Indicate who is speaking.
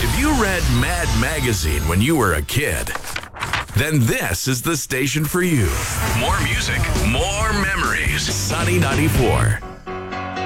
Speaker 1: If you read Mad Magazine when you were a kid, then this is the station for you. More music, more memories. Sunny 94.